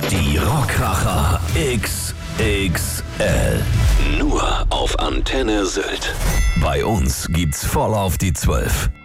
Die Rockracher XXL. Nur auf Antenne Sylt. Bei uns gibt's voll auf die 12.